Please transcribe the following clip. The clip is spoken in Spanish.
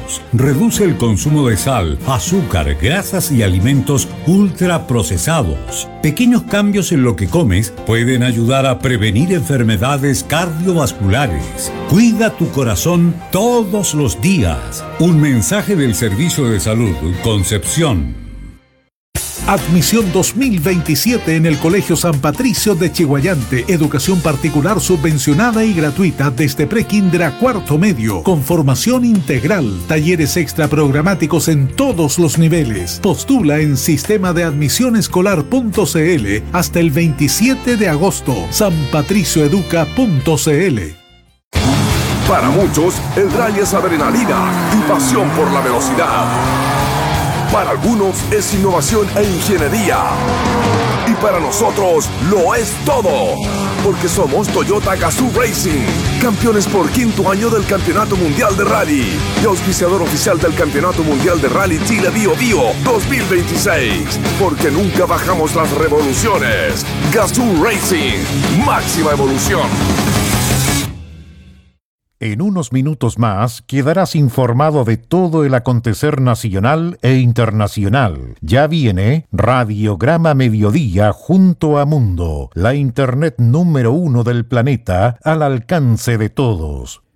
años. Reduce el consumo de sal, azúcar, grasas y alimentos ultraprocesados. Pequeños cambios en lo que comes pueden ayudar a prevenir enfermedades cardiovasculares. Cuida tu corazón todos los días. Un mensaje del Servicio de Salud Concepción. Admisión 2027 en el Colegio San Patricio de Chiguayante. Educación particular subvencionada y gratuita desde prekinder a cuarto medio, con formación integral, talleres extra programáticos en todos los niveles. Postula en sistemadeadmisionescolar.cl hasta el 27 de agosto. sanpatricioeduca.cl. Para muchos, el rally es adrenalina y pasión por la velocidad. Para algunos es innovación e ingeniería. Y para nosotros lo es todo. Porque somos Toyota Gazoo Racing, campeones por quinto año del Campeonato Mundial de Rally y auspiciador oficial del Campeonato Mundial de Rally Chile Bio Bio 2026. Porque nunca bajamos las revoluciones. Gazoo Racing, máxima evolución. En unos minutos más quedarás informado de todo el acontecer nacional e internacional. Ya viene Radiograma Mediodía junto a Mundo, la internet número 1 del planeta al alcance de todos.